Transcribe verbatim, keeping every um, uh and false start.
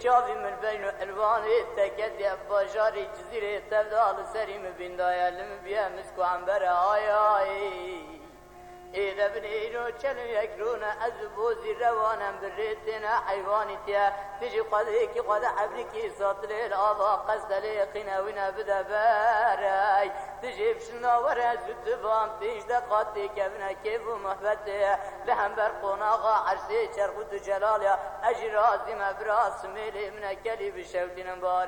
çavi min beynu elvani teket ya bajari cizire tevdalı serimi bindayelimi biyemiz kuambere ay ay إذا بنينو كانوا يكرون أزبوزي روانا بريتنا حيوانتيا تجي قديكي قد حبريكي ساطلي الأضاء قصد لي قناونا بدا باراي تجي بشنا ورا زدبان تيجدا قاتي كابنا كيف ومحبتي لهم برقوناغا عرسي شرقود جلاليا أجرازي مبراس ميلي من كلي بشوتنا باري